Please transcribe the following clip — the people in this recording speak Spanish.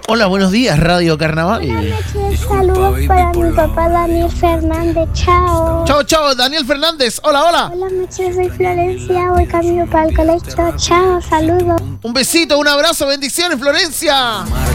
Hola, buenos días, Radio Carnaval. Buenas noches, saludos para mi papá Daniel Fernández, chao. Chao, chao, Daniel Fernández. Hola, hola. Buenas noches, soy Florencia, voy camino para el colegio, chao, saludos. Un besito, un abrazo, bendiciones, Florencia.